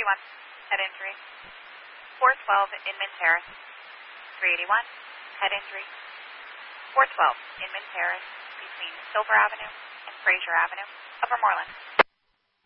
381, head injury. 412, Inman Terrace. 381, head injury. 412, Inman Terrace, between Silver Avenue and Fraser Avenue, Upper Moreland.